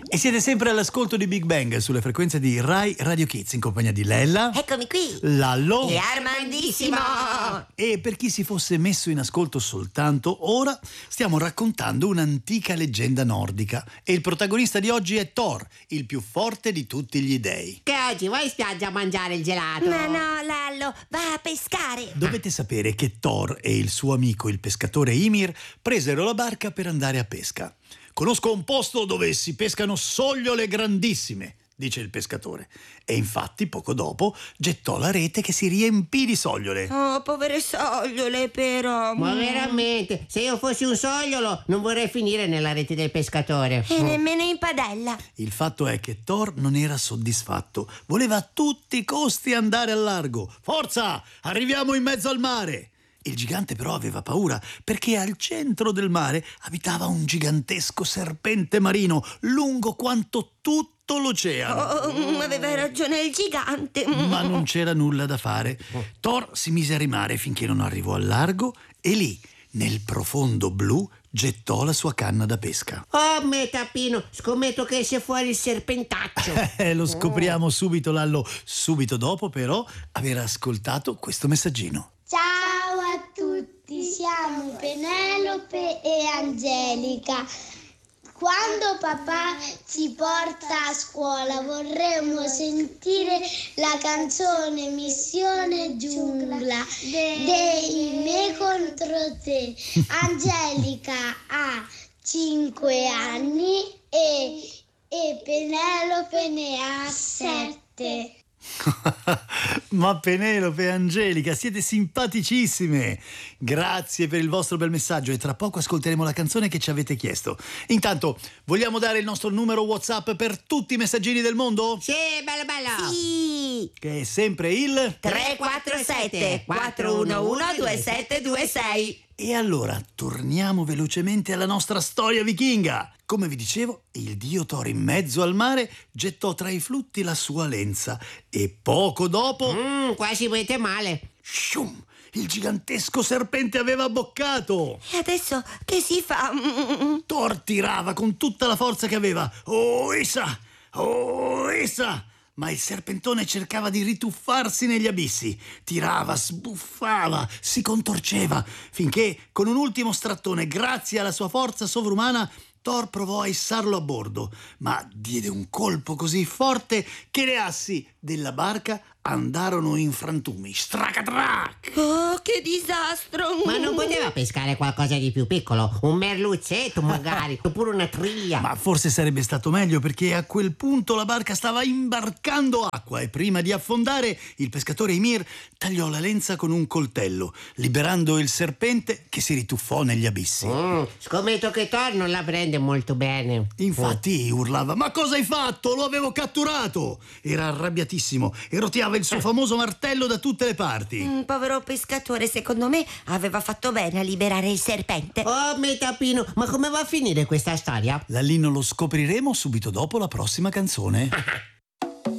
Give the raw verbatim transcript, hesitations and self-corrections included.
E siete sempre all'ascolto di Big Bang sulle frequenze di Rai Radio Kids in compagnia di Lella. Eccomi qui. Lallo. E Armandissimo. E per chi si fosse messo in ascolto soltanto ora, stiamo raccontando un'antica leggenda nordica. E il protagonista di oggi è Thor, il più forte di tutti gli dei. Che oggi vai in spiaggia a mangiare il gelato? Ma no, Lallo, va a pescare. Dovete sapere che Thor e il suo amico il pescatore Ymir presero la barca per andare a pesca. Conosco un posto dove si pescano sogliole grandissime, dice il pescatore. E infatti poco dopo gettò la rete che si riempì di sogliole. Oh, povere sogliole, però. Ma veramente, se io fossi un sogliolo non vorrei finire nella rete del pescatore. E nemmeno in padella. Il fatto è che Thor non era soddisfatto. Voleva a tutti i costi andare al largo. Forza, arriviamo in mezzo al mare! Il gigante però aveva paura perché al centro del mare abitava un gigantesco serpente marino lungo quanto tutto l'oceano. Oh, aveva ragione il gigante. Ma non c'era nulla da fare. Thor si mise a rimare finché non arrivò al largo e lì, nel profondo blu, gettò la sua canna da pesca. Oh, Metapino, scommetto che esce fuori il serpentaccio. Eh, lo scopriamo subito, Lallo, subito dopo però aver ascoltato questo messaggino. Ciao a tutti, siamo Penelope e Angelica. Quando papà ci porta a scuola vorremmo sentire la canzone Missione Giungla dei Me contro te. Angelica ha cinque anni e, e Penelope ne ha sette. Ma Penelope e Angelica, siete simpaticissime. Grazie per il vostro bel messaggio e tra poco ascolteremo la canzone che ci avete chiesto. Intanto, vogliamo dare il nostro numero WhatsApp per tutti i messaggini del mondo? Sì, bello bello. Sì. Che è sempre il tre quattro sette quattro uno uno due sette due sei. E allora torniamo velocemente alla nostra storia vichinga. Come vi dicevo, il dio Thor in mezzo al mare gettò tra i flutti la sua lenza e poco dopo... Mm, quasi vedete male. Shum, il gigantesco serpente aveva abboccato. E adesso che si fa? Thor tirava con tutta la forza che aveva. Oh, essa! Oh, essa! Ma il serpentone cercava di rituffarsi negli abissi. Tirava, sbuffava, si contorceva, finché con un ultimo strattone, grazie alla sua forza sovrumana, Thor provò a issarlo a bordo, ma diede un colpo così forte che le assi della barca andarono in frantumi. Stracatrac! Oh, che disastro! Ma non poteva pescare qualcosa di più piccolo? Un merluzzetto magari, oppure una triglia. Ma forse sarebbe stato meglio perché a quel punto la barca stava imbarcando acqua e prima di affondare il pescatore Ymir tagliò la lenza con un coltello, liberando il serpente che si rituffò negli abissi. Mm, scommetto che Thor non la prende molto bene. Infatti urlava: ma cosa hai fatto? Lo avevo catturato! Era arrabbiatissimo e roteava il suo famoso martello da tutte le parti. Mm, povero pescatore, secondo me aveva fatto bene a liberare il serpente. Oh, Metapino, ma come va a finire questa storia? Lallino lo scopriremo subito dopo la prossima canzone.